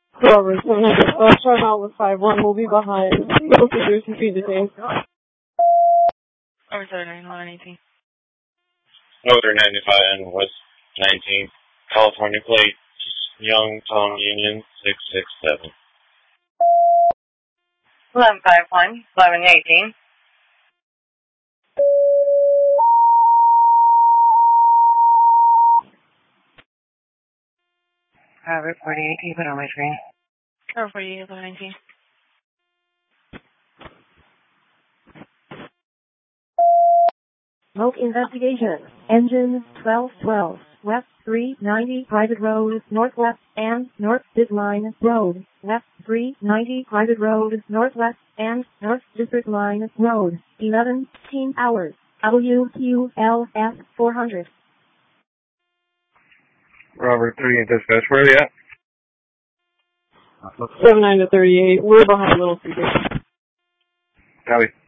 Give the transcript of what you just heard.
Robert, start out with 5-1. We'll be behind. Little Caesars and feed the team. Over 3918. Northern 95 and West 19. California plate. Youngstown Union 667. 1151, 1118. Robert 48, you put on my screen. Over 48, 1119. Smoke investigation. Engine 1212. West 390 Private Road, Northwest, and North District Line Road. West 390 Private Road, Northwest, and North District Line Road. 11:10 hours. WQLF 400. Robert 3 and dispatch, where are you at? 79 to 38. We're behind Little Caesars. Copy.